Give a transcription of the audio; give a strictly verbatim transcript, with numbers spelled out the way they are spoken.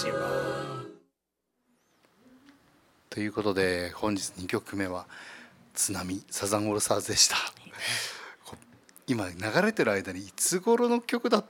ちは。ということで本日にきょくめは津波サザンオールスターズでした。今流れてる間にいつ頃の曲だっ